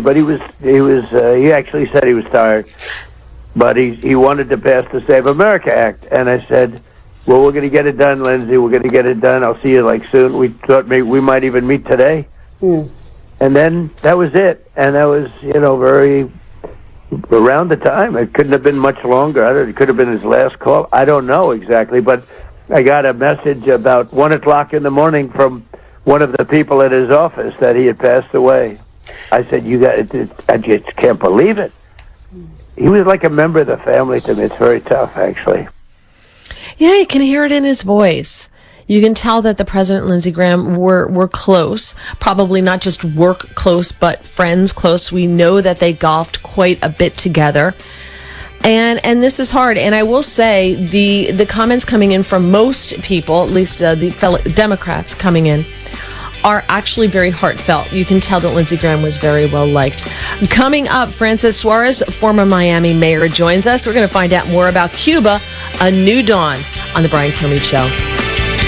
but he actually said he was tired, but he wanted to pass the Save America Act, and I said, well, we're going to get it done, Lindsey. We're going to get it done. I'll see you soon. We thought maybe we might even meet today. And then that was it. And that was, very around the time. It couldn't have been much longer. It could have been his last call. I don't know exactly, but I got a message about 1 o'clock in the morning from one of the people at his office that he had passed away. I said, I just can't believe it. He was like a member of the family to me. It's very tough, actually. Yeah, you can hear it in his voice. You can tell that the President and Lindsey Graham were close. Probably not just work close, but friends close. We know that they golfed quite a bit together. And this is hard. And I will say the comments coming in from most people, at least the fellow Democrats coming in, are actually very heartfelt. You can tell that Lindsey Graham was very well liked. Coming up, Francis Suarez, former Miami mayor, joins us. We're going to find out more about Cuba, A New Dawn, on The Brian Kilmeade Show.